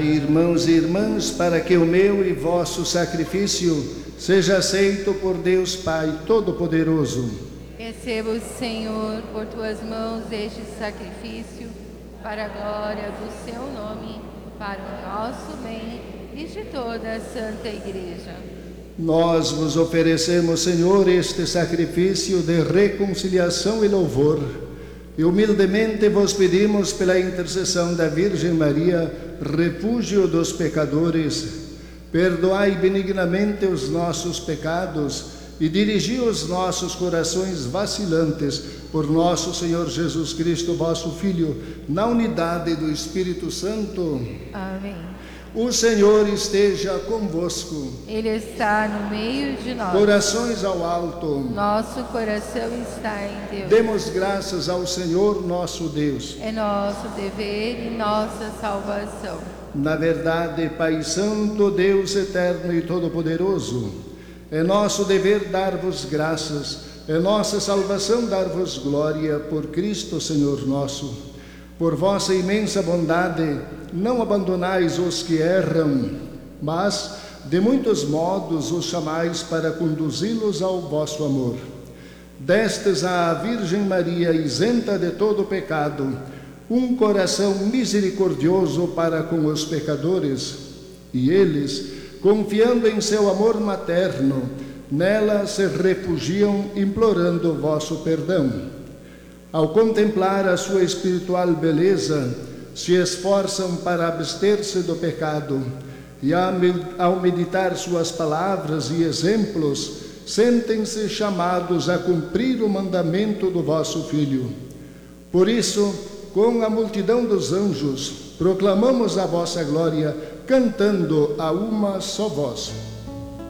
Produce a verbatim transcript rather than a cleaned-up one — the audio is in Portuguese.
Irmãos e irmãs, para que o meu e vosso sacrifício seja aceito por Deus Pai Todo-Poderoso. Receba, Senhor, por tuas mãos este sacrifício, para a glória do seu nome, para o nosso bem e de toda a Santa Igreja. Nós vos oferecemos, Senhor, este sacrifício de reconciliação e louvor, e humildemente vos pedimos, pela intercessão da Virgem Maria, refúgio dos pecadores, perdoai benignamente os nossos pecados e dirigi os nossos corações vacilantes por nosso Senhor Jesus Cristo, vosso Filho, na unidade do Espírito Santo. Amém. O Senhor esteja convosco. Ele está no meio de nós. Corações ao alto. Nosso coração está em Deus. Demos graças ao Senhor nosso Deus. É nosso dever e nossa salvação. Na verdade, Pai Santo, Deus eterno e todo-poderoso, é nosso dever dar-vos graças, é nossa salvação dar-vos glória por Cristo, Senhor nosso. Por vossa imensa bondade, não abandonais os que erram, mas, de muitos modos, os chamais para conduzi-los ao vosso amor. Destes à Virgem Maria, isenta de todo pecado, um coração misericordioso para com os pecadores, e eles, confiando em seu amor materno, nela se refugiam, implorando o vosso perdão. Ao contemplar a sua espiritual beleza, se esforçam para abster-se do pecado, e ao meditar suas palavras e exemplos, sentem-se chamados a cumprir o mandamento do vosso Filho. Por isso, com a multidão dos anjos, proclamamos a vossa glória, cantando a uma só voz.